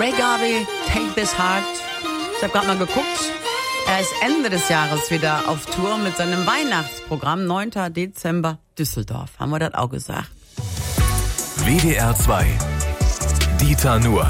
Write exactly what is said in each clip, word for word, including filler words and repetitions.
Ray Garvey, Take This Heart. Ich habe gerade mal geguckt. Er ist Ende des Jahres wieder auf Tour mit seinem Weihnachtsprogramm. neunten Dezember, Düsseldorf. Haben wir das auch gesagt? W D R zwei. Dieter Nuhr.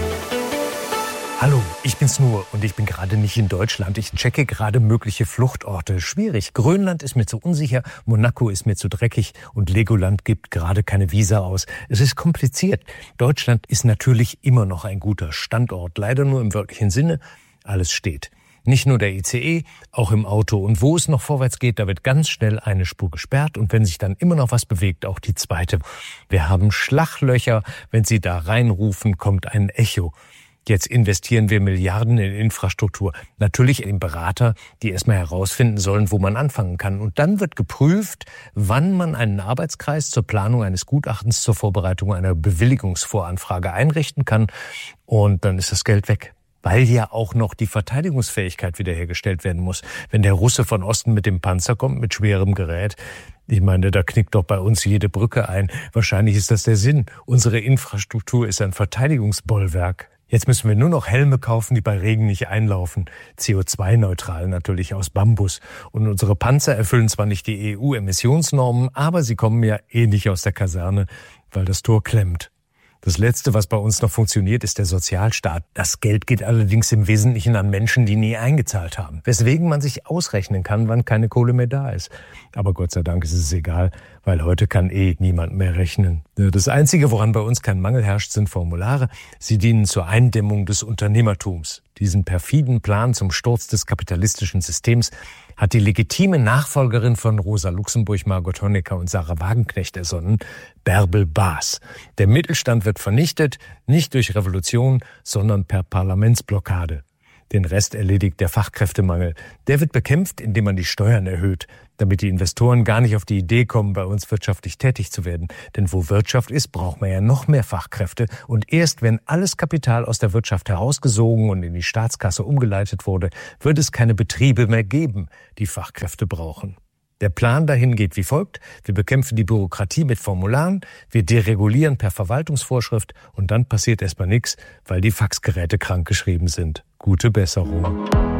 Hallo, ich bin's Nuhr und ich bin gerade nicht in Deutschland. Ich checke gerade mögliche Fluchtorte. Schwierig. Grönland ist mir zu unsicher, Monaco ist mir zu dreckig und Legoland gibt gerade keine Visa aus. Es ist kompliziert. Deutschland ist natürlich immer noch ein guter Standort. Leider nur im wörtlichen Sinne. Alles steht. Nicht nur der I C E, auch im Auto. Und wo es noch vorwärts geht, da wird ganz schnell eine Spur gesperrt. Und wenn sich dann immer noch was bewegt, auch die zweite. Wir haben Schlaglöcher. Wenn Sie da reinrufen, kommt ein Echo. Jetzt investieren wir Milliarden in Infrastruktur. Natürlich in Berater, die erstmal herausfinden sollen, wo man anfangen kann. Und dann wird geprüft, wann man einen Arbeitskreis zur Planung eines Gutachtens zur Vorbereitung einer Bewilligungsvoranfrage einrichten kann. Und dann ist das Geld weg. Weil ja auch noch die Verteidigungsfähigkeit wiederhergestellt werden muss. Wenn der Russe von Osten mit dem Panzer kommt, mit schwerem Gerät, ich meine, da knickt doch bei uns jede Brücke ein. Wahrscheinlich ist das der Sinn. Unsere Infrastruktur ist ein Verteidigungsbollwerk. Jetzt müssen wir nur noch Helme kaufen, die bei Regen nicht einlaufen. C O zwei neutral natürlich aus Bambus. Und unsere Panzer erfüllen zwar nicht die E U-Emissionsnormen, aber sie kommen ja eh nicht aus der Kaserne, weil das Tor klemmt. Das Letzte, was bei uns noch funktioniert, ist der Sozialstaat. Das Geld geht allerdings im Wesentlichen an Menschen, die nie eingezahlt haben. Weswegen man sich ausrechnen kann, wann keine Kohle mehr da ist. Aber Gott sei Dank ist es egal, weil heute kann eh niemand mehr rechnen. Das Einzige, woran bei uns kein Mangel herrscht, sind Formulare. Sie dienen zur Eindämmung des Unternehmertums. Diesen perfiden Plan zum Sturz des kapitalistischen Systems hat die legitime Nachfolgerin von Rosa Luxemburg, Margot Honecker und Sarah Wagenknecht ersonnen, Bärbel Baas. Der Mittelstand wird vernichtet, nicht durch Revolution, sondern per Parlamentsblockade. Den Rest erledigt der Fachkräftemangel. Der wird bekämpft, indem man die Steuern erhöht, damit die Investoren gar nicht auf die Idee kommen, bei uns wirtschaftlich tätig zu werden. Denn wo Wirtschaft ist, braucht man ja noch mehr Fachkräfte. Und erst wenn alles Kapital aus der Wirtschaft herausgesogen und in die Staatskasse umgeleitet wurde, wird es keine Betriebe mehr geben, die Fachkräfte brauchen. Der Plan dahin geht wie folgt. Wir bekämpfen die Bürokratie mit Formularen, wir deregulieren per Verwaltungsvorschrift und dann passiert erstmal nichts, weil die Faxgeräte krankgeschrieben sind. Gute Besserung.